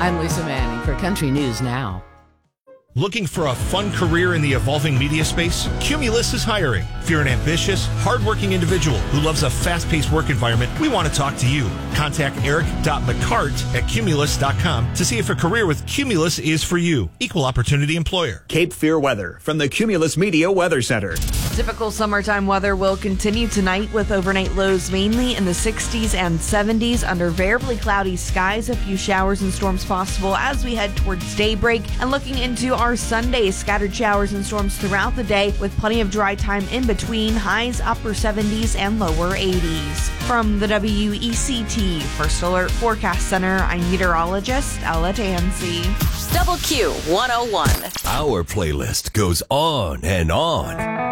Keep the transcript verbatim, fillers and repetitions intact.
I'm Lisa Manning for Country News Now. Looking for a fun career in the evolving media space? Cumulus is hiring. If you're an ambitious, hardworking individual who loves a fast-paced work environment, we want to talk to you. Contact eric dot mccart at cumulus dot com to see if a career with Cumulus is for you. Equal opportunity employer. Cape Fear weather from the Cumulus Media Weather Center. Typical summertime weather will continue tonight with overnight lows mainly in the sixties and seventies under variably cloudy skies. A few showers and storms possible as we head towards daybreak. And looking into our Sunday, scattered showers and storms throughout the day with plenty of dry time in between. Highs upper seventies and lower eighties. From the W E C T First Alert Forecast Center, I'm meteorologist Ella Tansey. Double Q one oh one. Our playlist goes on and on.